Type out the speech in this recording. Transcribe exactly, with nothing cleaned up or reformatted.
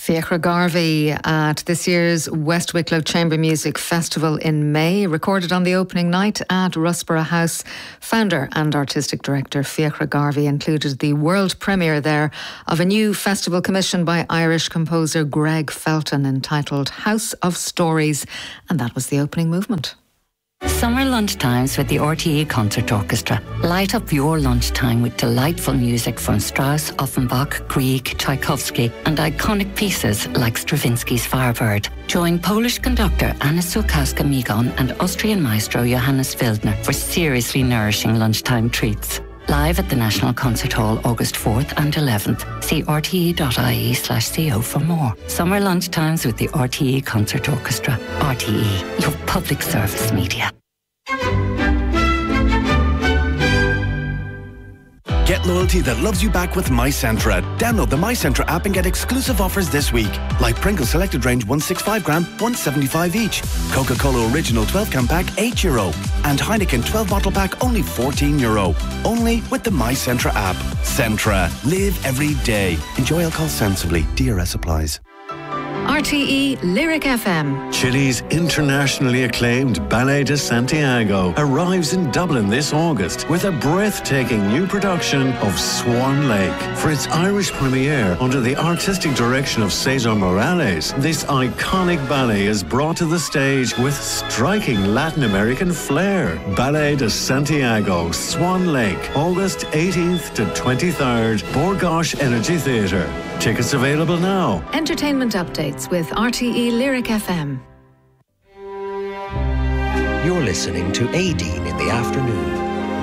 Fiachra Garvey at this year's West Wicklow Chamber Music Festival in May, recorded on the opening night at Russborough House. Founder and artistic director Fiachra Garvey included the world premiere there of a new festival commissioned by Irish composer Greg Felton entitled House of Stories, and that was the opening movement. Summer lunchtimes with the R T E Concert Orchestra. Light up your lunchtime with delightful music from Strauss, Offenbach, Grieg, Tchaikovsky and iconic pieces like Stravinsky's Firebird. Join Polish conductor Anna Sulkowska-Migon and Austrian maestro Johannes Wildner for seriously nourishing lunchtime treats. Live at the National Concert Hall August fourth and eleventh. See r t e dot i e slash co for more. Summer lunchtimes with the R T E Concert Orchestra. R T E, your public service media. Get loyalty that loves you back with MyCentra. Download the MyCentra app and get exclusive offers this week. Like Pringles Selected Range one sixty-five gram, one seventy-five each. Coca-Cola Original twelve can pack, eight euro. And Heineken twelve bottle pack, only fourteen euro. Only with the MyCentra app. Centra. Live every day. Enjoy alcohol sensibly. D R S applies. R T E Lyric F M. Chile's internationally acclaimed Ballet de Santiago arrives in Dublin this August with a breathtaking new production of Swan Lake. For its Irish premiere under the artistic direction of Cesar Morales, this iconic ballet is brought to the stage with striking Latin American flair. Ballet de Santiago, Swan Lake, August eighteenth to twenty-third, Borgosh Energy Theatre. Tickets available now. Entertainment updates with R T E Lyric F M. You're listening to Aideen in the afternoon.